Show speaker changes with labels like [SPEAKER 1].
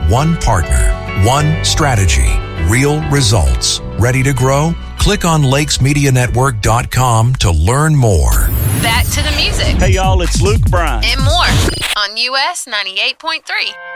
[SPEAKER 1] one partner, one strategy, real results. Ready to grow? Click on lakesmedianetwork.com to learn more.
[SPEAKER 2] Back to the music.
[SPEAKER 3] Hey, y'all, it's Luke Bryan.
[SPEAKER 2] And more on US 98.3.